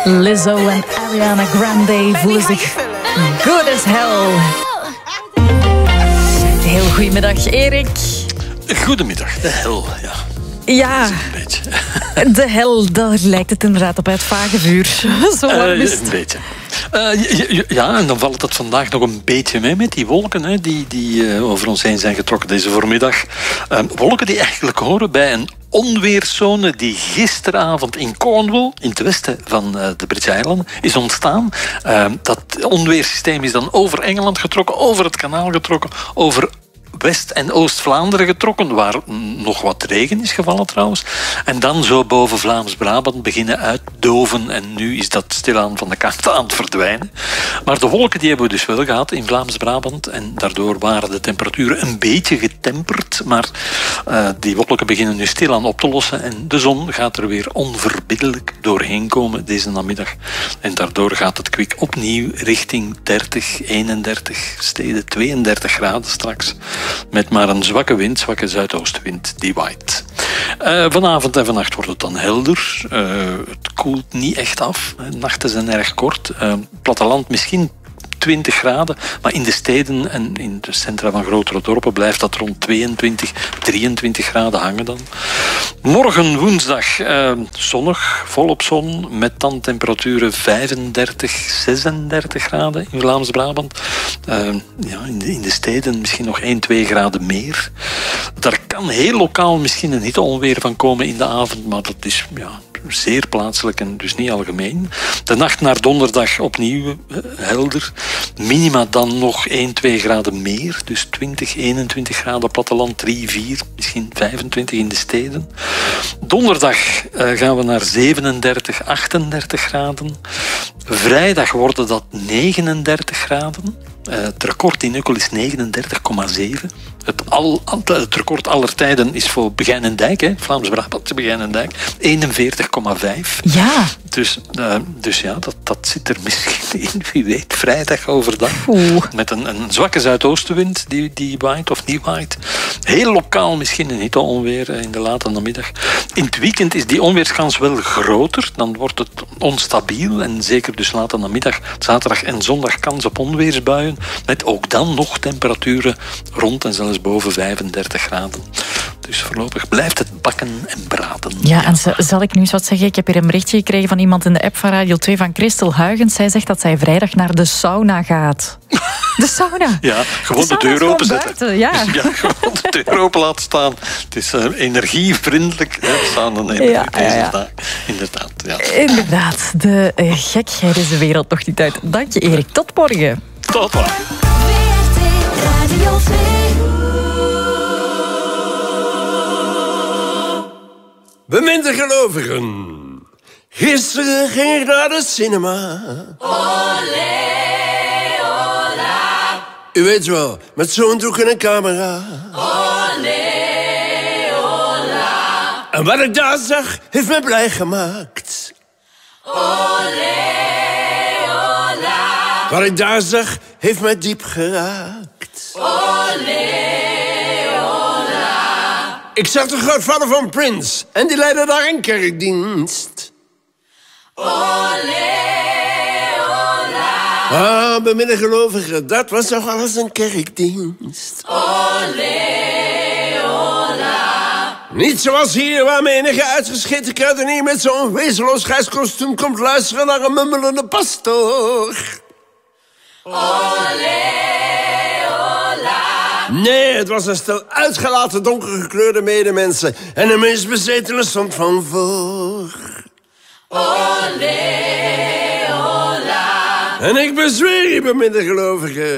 Lizzo en Ariana Grande voelen zich good as hell. Heel goedemiddag, Erik. Goedemiddag, de hel, ja. Ja, een beetje. De hel, daar lijkt het inderdaad op uit Vagevuur. Zo warm is het. Een beetje. Ja, en dan valt het vandaag nog een beetje mee met die wolken hè, die over ons heen zijn getrokken deze voormiddag. Wolken die eigenlijk horen bij een onweerszone die gisteravond in Cornwall, in het westen van de Britse eilanden, is ontstaan. Dat onweersysteem is dan over Engeland getrokken, over het kanaal getrokken, over West- en Oost-Vlaanderen getrokken, waar nog wat regen is gevallen trouwens. En dan zo boven Vlaams-Brabant beginnen uitdoven. En nu is dat stilaan van de kaart aan het verdwijnen. Maar de wolken die hebben we dus wel gehad in Vlaams-Brabant. En daardoor waren de temperaturen een beetje getemperd. Maar die wolken beginnen nu stilaan op te lossen. En de zon gaat er weer onverbiddelijk doorheen komen deze namiddag. En daardoor gaat het kwik opnieuw richting 30, 31 steden, 32 graden straks. Met maar een zwakke wind, zwakke zuidoostenwind, die waait. Vanavond en vannacht wordt het dan helder. Het koelt niet echt af. Nachten zijn erg kort. Platteland misschien 20 graden, maar in de steden en in de centra van grotere dorpen blijft dat rond 22, 23 graden hangen dan. Morgen woensdag zonnig, volop zon, met dan temperaturen 35, 36 graden in Vlaams-Brabant. In de steden misschien nog 1, 2 graden meer. Daar kan heel lokaal misschien een hitteonweer van komen in de avond, maar dat is zeer plaatselijk en dus niet algemeen. De nacht naar donderdag opnieuw helder. Minima dan nog 1, 2 graden meer. Dus 20, 21 graden platteland, 3, 4, misschien 25 in de steden. Donderdag gaan we naar 37, 38 graden. Vrijdag worden dat 39 graden. Het record in Ukkel is 39,7. Het record aller tijden is voor Begijnendijk, Vlaams-Brabantse Begijnendijk, 41,5. Ja. Dus ja, dat zit er misschien in, wie weet, vrijdag overdag. Met een zwakke zuidoostenwind die waait of niet waait. Heel lokaal misschien een hitteonweer in de late namiddag. In het weekend is die onweerskans wel groter. Dan wordt het onstabiel en zeker dus late namiddag, zaterdag en zondag kans op onweersbuien. Met ook dan nog temperaturen rond en zelfs boven 35 graden. Dus voorlopig blijft het bakken en braden. Ja, en zal ik nu eens wat zeggen? Ik heb hier een berichtje gekregen van iemand in de app van Radio 2 van Christel Huygens. Zij zegt dat zij vrijdag naar de sauna gaat. De sauna? Ja, gewoon de deur openzetten. Buiten, ja. Gewoon de deur open laten staan. Het is energievriendelijk. Inderdaad. Ja. Inderdaad, de gekheid is de wereld nog niet uit. Dank je, Erik. Tot morgen. Tot morgen. Radio 2. Beminde gelovigen, gisteren ging ik naar de cinema. Olé, ola. U weet wel, met zo'n doek en een camera. Olé, ola. En wat ik daar zag, heeft me blij gemaakt. Olé, ola. Wat ik daar zag, heeft mij diep geraakt. Olé, ola. Ik zag de grootvader van Prince en die leidde daar een kerkdienst. Olé, ola. Ah, beminde gelovigen, dat was toch alles een kerkdienst. Olé, ola. Niet zoals hier, waar menige uitgescheten kruidenier met zo'n wezenloos grijs kostuum komt luisteren naar een mummelende pastoor. Olé, ola. Nee, het was een stel uitgelaten donkergekleurde medemensen. En een meest bezetene stond van voor. Olé, ola. En ik bezweer je, beminde gelovigen,